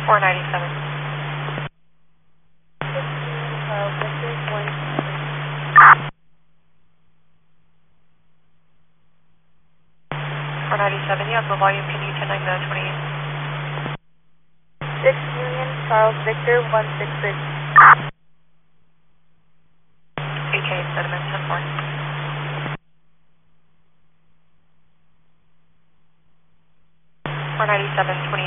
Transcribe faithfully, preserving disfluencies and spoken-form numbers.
four ninety-seven. four ninety-seven, you have low volume, can you ten nine the twenty-eight? six Union, Charles Victor, one six six. H A, sediment, ten four. four ninety-seven, twenty.